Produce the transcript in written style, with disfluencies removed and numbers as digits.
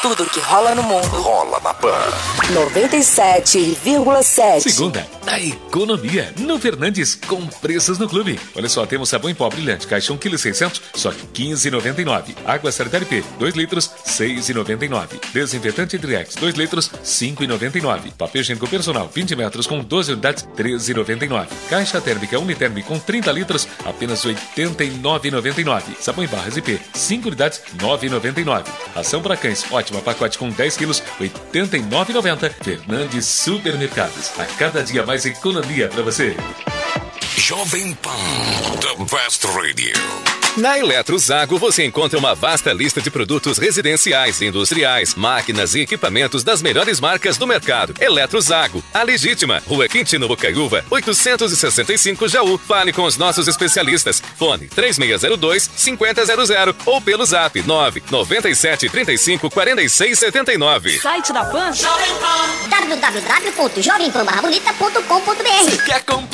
Tudo que rola no mundo. Rola na Pan. 97,7. Segunda, a economia no Fernandes com preços no clube. Olha só, temos sabão em pó brilhante, caixão 1,6 kg, só R$15,99. Água Sanitário P, 2 litros, R$6,99. Desinfetante Driex, 2 litros, R$5,99. Papel higiênico personal, 20 metros com 12 unidades, R$13,99. Caixa térmica Uniterm com 30 litros, apenas R$89,99. Sabão em barras IP, 5 unidades, R$9,99. Ração para cães, ótima pacote com 10 quilos, R$89,90. Fernandes Supermercados. A cada dia mais economia para você. Jovem Pan, the best radio. Na Eletrozago você encontra uma vasta lista de produtos residenciais, industriais, máquinas e equipamentos das melhores marcas do mercado. Eletrozago, a legítima, Rua Quintino Bocaiúva, 865 Jaú. Fale com os nossos especialistas. Fone 3602-5000 ou pelo zap 997354679. Site da Pan. www.jovempanbarrabonita.com.br. Você quer comprar?